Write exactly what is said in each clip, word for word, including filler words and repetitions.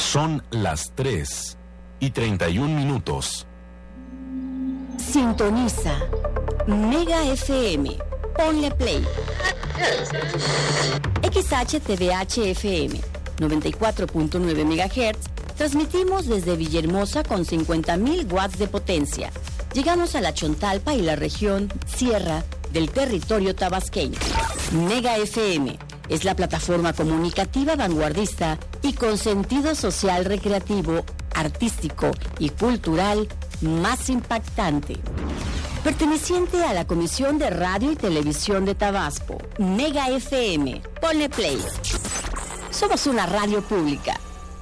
Son las tres y treinta y un minutos. Sintoniza Mega F M. Ponle play. X H T V H F M noventa y cuatro punto nueve megahertz. Transmitimos desde Villahermosa con cincuenta mil watts de potencia. Llegamos a la Chontalpa y la región Sierra del territorio tabasqueño. Mega F M es la plataforma comunicativa vanguardista y con sentido social recreativo, artístico y cultural más impactante. Perteneciente a la Comisión de Radio y Televisión de Tabasco, Mega F M. Ponle play. Somos una radio pública.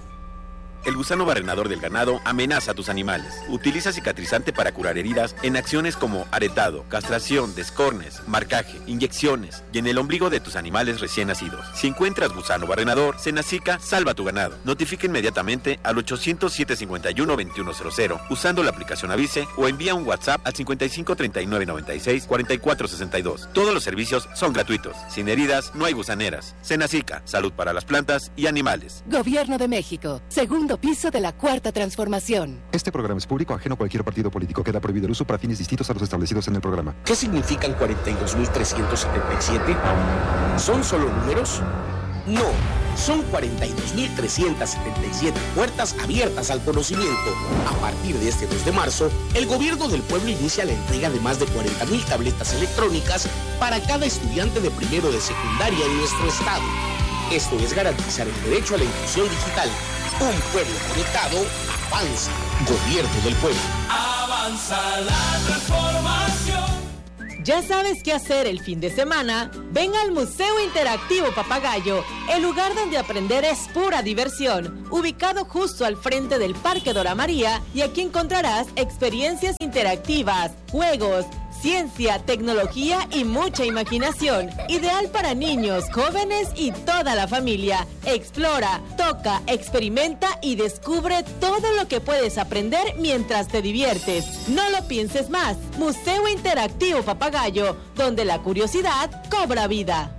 El gusano barrenador del ganado amenaza a tus animales. Utiliza cicatrizante para curar heridas en acciones como aretado, castración, descornes, marcaje, inyecciones y en el ombligo de tus animales recién nacidos. Si encuentras gusano barrenador, Senacica salva tu ganado. Notifica inmediatamente al ochocientos, siete cincuenta y uno, veintiuno cero cero usando la aplicación Avise o envía un WhatsApp al cincuenta y cinco, treinta y nueve, noventa y seis, cuarenta y cuatro sesenta y dos. Todos los servicios son gratuitos. Sin heridas, no hay gusaneras. Senacica, salud para las plantas y animales. Gobierno de México, segundo piso de la Cuarta Transformación. Este programa es público, ajeno a cualquier partido político. Queda prohibido el uso para fines distintos a los establecidos en el programa. ¿Qué significan cuarenta y dos mil trescientos setenta y siete? ¿Son solo números? No, son cuarenta y dos mil trescientos setenta y siete puertas abiertas al conocimiento. A partir de este dos de marzo, el Gobierno del Pueblo inicia la entrega de más de cuarenta mil tabletas electrónicas para cada estudiante de primero de secundaria en nuestro estado. Esto es garantizar el derecho a la inclusión digital. Un pueblo conectado avanza. Gobierno del pueblo. Avanza la transformación. ¿Ya sabes qué hacer el fin de semana? Ven al Museo Interactivo Papagayo, el lugar donde aprender es pura diversión, ubicado justo al frente del Parque Dora María, y aquí encontrarás experiencias interactivas, juegos, ciencia, tecnología y mucha imaginación. Ideal para niños, jóvenes y toda la familia. Explora, toca, experimenta y descubre todo lo que puedes aprender mientras te diviertes. No lo pienses más. Museo Interactivo Papagayo, donde la curiosidad cobra vida.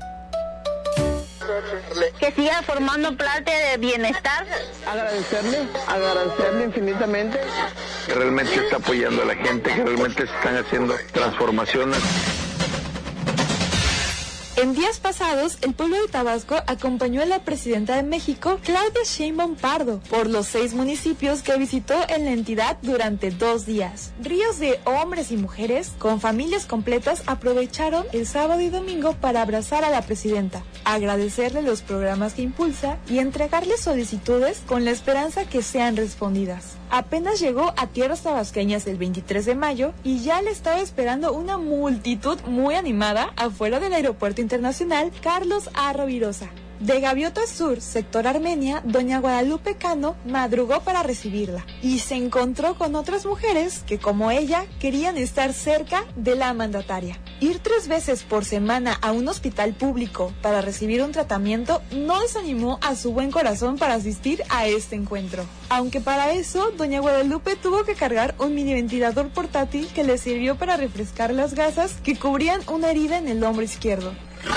Que siga formando parte de bienestar. Agradecerle, agradecerle infinitamente. Que realmente está apoyando a la gente, que realmente se están haciendo transformaciones. En días pasados, el pueblo de Tabasco acompañó a la presidenta de México, Claudia Sheinbaum Pardo, por los seis municipios que visitó en la entidad durante dos días. Ríos de hombres y mujeres, con familias completas, aprovecharon el sábado y domingo para abrazar a la presidenta, agradecerle los programas que impulsa y entregarle solicitudes con la esperanza que sean respondidas. Apenas llegó a tierras tabasqueñas el veintitrés de mayo y ya le estaba esperando una multitud muy animada afuera del aeropuerto internacional Carlos A. Rovirosa. De Gaviota Sur, sector Armenia, doña Guadalupe Cano madrugó para recibirla y se encontró con otras mujeres que, como ella, querían estar cerca de la mandataria. Ir tres veces por semana a un hospital público para recibir un tratamiento no desanimó a su buen corazón para asistir a este encuentro. Aunque para eso, doña Guadalupe tuvo que cargar un mini ventilador portátil que le sirvió para refrescar las gasas que cubrían una herida en el hombro izquierdo.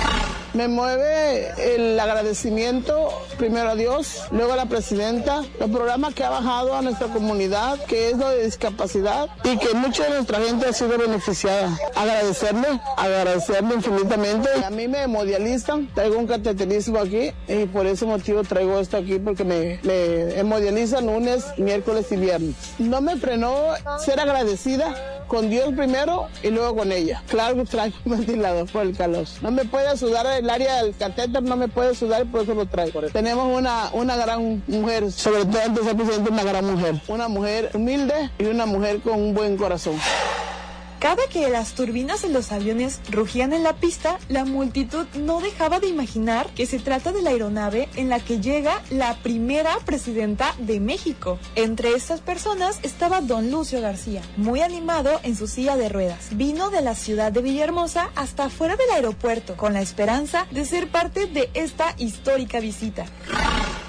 Me mueve el agradecimiento, primero a Dios, luego a la presidenta, los programas que ha bajado a nuestra comunidad, que es lo de discapacidad, y que mucha de nuestra gente ha sido beneficiada. Agradecerle, agradecerle infinitamente. A mí me hemodializan, traigo un cateterismo aquí, y por ese motivo traigo esto aquí, porque me, me hemodializan lunes, miércoles y viernes. No me frenó ser agradecida con Dios primero y luego con ella. Claro que traigo un ventilador por el calor. No me puede sudar el área del catéter, no me puede sudar, por eso lo traigo. Tenemos una, una gran mujer, sobre todo antes de ser presidente, una gran mujer. Una mujer humilde y una mujer con un buen corazón. Cada que las turbinas de los aviones rugían en la pista, la multitud no dejaba de imaginar que se trata de la aeronave en la que llega la primera presidenta de México. Entre estas personas estaba don Lucio García, muy animado en su silla de ruedas. Vino de la ciudad de Villahermosa hasta afuera del aeropuerto, con la esperanza de ser parte de esta histórica visita.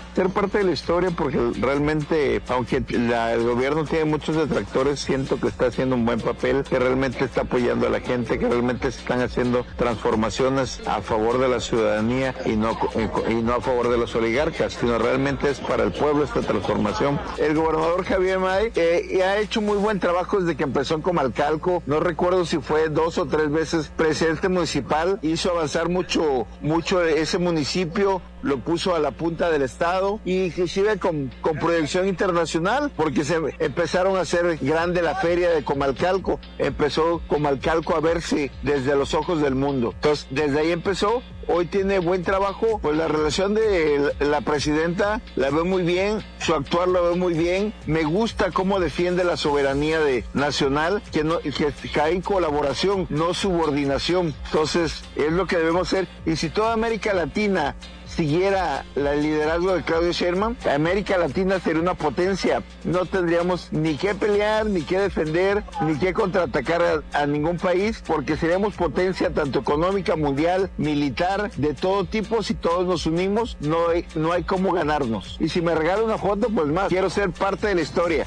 ser parte de la historia porque realmente, aunque la, el gobierno tiene muchos detractores, siento que está haciendo un buen papel, que realmente está apoyando a la gente, que realmente se están haciendo transformaciones a favor de la ciudadanía y no, y no a favor de los oligarcas, sino realmente es para el pueblo esta transformación. El gobernador Javier May eh, ha hecho muy buen trabajo desde que empezó en Comalcalco, no recuerdo si fue dos o tres veces presidente municipal, hizo avanzar mucho, mucho ese municipio, lo puso a la punta del estado y inclusive con, con proyección internacional porque se empezaron a hacer grande la feria de Comalcalco, empezó Comalcalco a verse desde los ojos del mundo, entonces desde ahí empezó. Hoy tiene buen trabajo, pues la relación de la presidenta la veo muy bien, su actuar lo veo muy bien, me gusta cómo defiende la soberanía de, nacional, que, no, que cae en colaboración, no subordinación, entonces es lo que debemos hacer, y si toda América Latina siguiera el liderazgo de Claudia Sheinbaum, América Latina sería una potencia, no tendríamos ni que pelear, ni que defender, ni que contraatacar a, a ningún país, porque seríamos potencia tanto económica, mundial, militar, de todo tipo. Si todos nos unimos, no hay, no hay cómo ganarnos. Y si me regala una foto, pues más, quiero ser parte de la historia.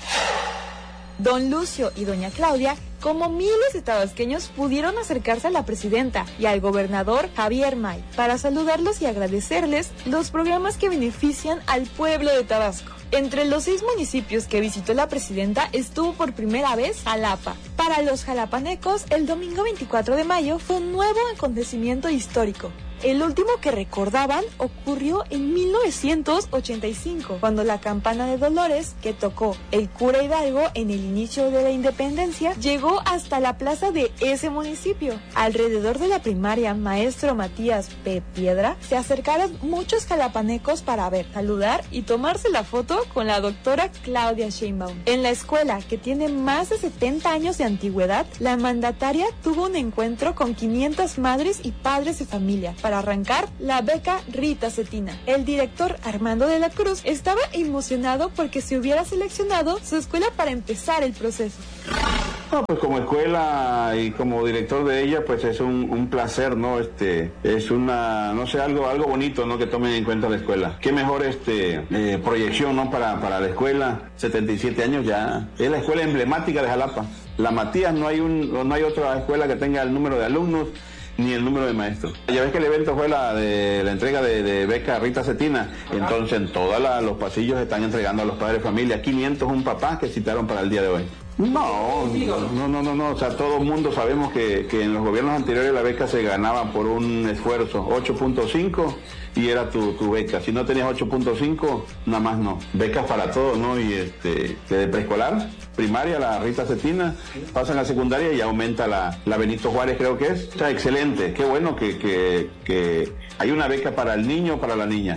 Don Lucio y doña Claudia, como miles de tabasqueños, pudieron acercarse a la presidenta y al gobernador Javier May para saludarlos y agradecerles los programas que benefician al pueblo de Tabasco. Entre los seis municipios que visitó la presidenta estuvo por primera vez Jalapa. Para los jalapanecos, el domingo veinticuatro de mayo fue un nuevo acontecimiento histórico. El último que recordaban ocurrió en mil novecientos ochenta y cinco, cuando la campana de Dolores, que tocó el cura Hidalgo en el inicio de la independencia, llegó hasta la plaza de ese municipio. Alrededor de la primaria Maestro Matías P. Piedra, se acercaron muchos jalapanecos para ver, saludar y tomarse la foto con la doctora Claudia Sheinbaum. En la escuela, que tiene más de setenta años de antigüedad, la mandataria tuvo un encuentro con quinientas madres y padres de familia para arrancar la beca Rita Cetina. El director Armando de la Cruz estaba emocionado porque se hubiera seleccionado su escuela para empezar el proceso. No, pues como escuela y como director de ella, pues es un, un placer, ¿no? Este, es una, no sé, algo, algo bonito, ¿no? Que tomen en cuenta la escuela. Qué mejor este eh, proyección, ¿no? Para, para la escuela, setenta y siete años ya. Es la escuela emblemática de Jalapa. La Matías, no hay un, no hay otra escuela que tenga el número de alumnos ni el número de maestros. Ya ves que el evento fue la de la entrega de, de beca Rita Cetina, entonces en todos los pasillos están entregando a los padres de familia, quinientos un papás que citaron para el día de hoy. No, no, no, no, no, o sea, todo el mundo sabemos que, que en los gobiernos anteriores la beca se ganaba por un esfuerzo, ocho punto cinco y era tu, tu beca, si no tenías ocho punto cinco, nada más no, becas para todos, ¿no? Y este, de preescolar, primaria, la Rita Cetina, pasan a secundaria y aumenta la, la Benito Juárez, creo que es, o sea, excelente, qué bueno que, que, que hay una beca para el niño o para la niña.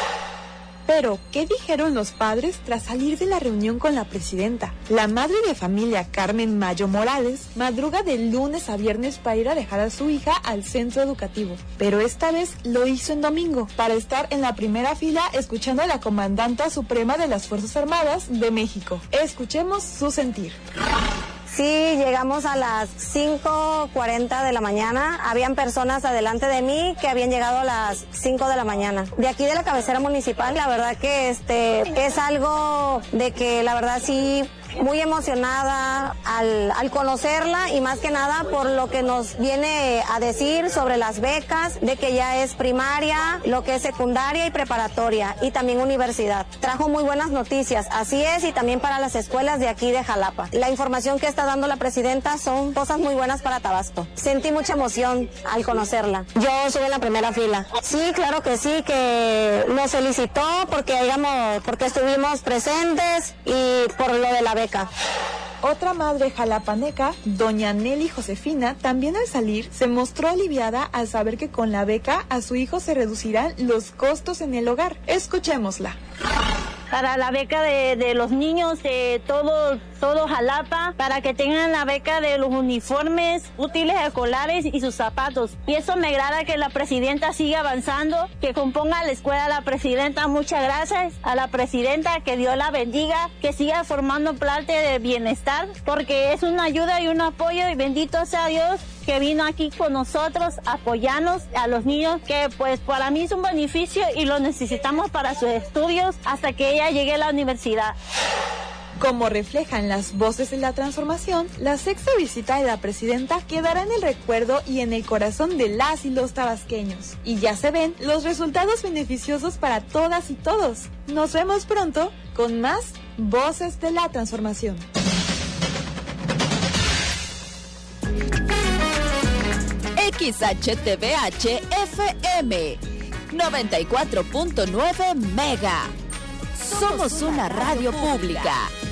Pero, ¿qué dijeron los padres tras salir de la reunión con la presidenta? La madre de familia, Carmen Mayo Morales, madruga de lunes a viernes para ir a dejar a su hija al centro educativo. Pero esta vez lo hizo en domingo, para estar en la primera fila escuchando a la comandanta suprema de las Fuerzas Armadas de México. Escuchemos su sentir. Sí, llegamos a las cinco cuarenta de la mañana. Habían personas adelante de mí que habían llegado a las cinco de la mañana. De aquí de la cabecera municipal, la verdad que este es algo de que la verdad sí, muy emocionada al, al conocerla y más que nada por lo que nos viene a decir sobre las becas, de que ya es primaria, lo que es secundaria y preparatoria y también universidad. Trajo muy buenas noticias, así es, y también para las escuelas de aquí de Jalapa. La información que está dando la presidenta son cosas muy buenas para Tabasco. Sentí mucha emoción al conocerla. Yo estuve en la primera fila. Sí, claro que sí, que nos felicitó porque, digamos, porque estuvimos presentes y por lo de la beca. Otra madre jalapaneca, doña Nelly Josefina, también al salir se mostró aliviada al saber que con la beca a su hijo se reducirán los costos en el hogar. Escuchémosla. Para la beca de, de los niños de todo, todo Jalapa, para que tengan la beca de los uniformes, útiles escolares y sus zapatos. Y eso me agrada que la presidenta siga avanzando, que componga la escuela a la presidenta. Muchas gracias a la presidenta, que Dios la bendiga, que siga formando parte de bienestar, porque es una ayuda y un apoyo, y bendito sea Dios que vino aquí con nosotros a apoyarnos a los niños, que pues para mí es un beneficio y lo necesitamos para sus estudios hasta que ella llegue a la universidad. Como reflejan las voces de la transformación, la sexta visita de la presidenta quedará en el recuerdo y en el corazón de las y los tabasqueños. Y ya se ven los resultados beneficiosos para todas y todos. Nos vemos pronto con más Voces de la Transformación. X H T V H F M noventa y cuatro punto nueve Mega. Somos una radio pública.